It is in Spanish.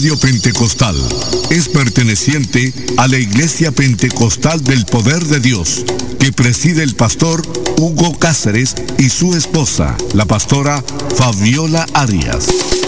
Radio Pentecostal es perteneciente a la Iglesia Pentecostal del Poder de Dios, que preside el pastor Hugo Cáceres y su esposa, la pastora Fabiola Arias.